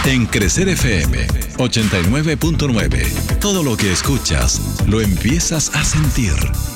En Crecer FM 89.9, todo lo que escuchas lo empiezas a sentir.